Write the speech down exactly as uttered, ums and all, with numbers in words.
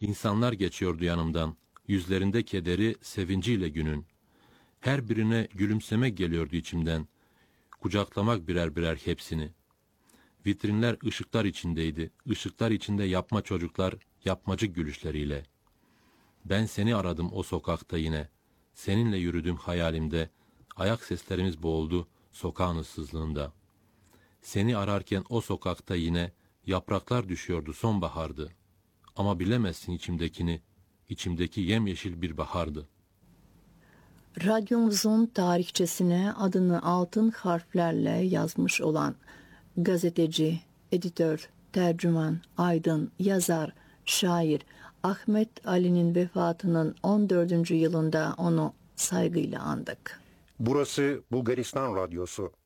İnsanlar geçiyordu yanımdan, yüzlerinde kederi, sevinciyle günün. Her birine gülümsemek geliyordu içimden, kucaklamak birer birer hepsini. Vitrinler ışıklar içindeydi, ışıklar içinde yapma çocuklar, yapmacık gülüşleriyle. Ben seni aradım o sokakta yine, seninle yürüdüm hayalimde, ayak seslerimiz boğuldu sokağın ıssızlığında. Seni ararken o sokakta yine, yapraklar düşüyordu sonbahardı. Ama bilemezsin içimdekini, içimdeki yemyeşil bir bahardı. Radyomuzun tarihçesine adını altın harflerle yazmış olan gazeteci, editör, tercüman, aydın, yazar, şair Ahmet Ali'nin vefatının on dördüncü yılında onu saygıyla andık. Burası Bulgaristan Radyosu.